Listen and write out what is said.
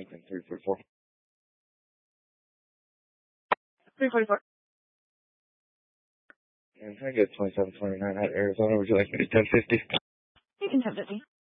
Lincoln 344. 344. And can I get 2729 at Arizona? Would you like me to 1050? You can 1050.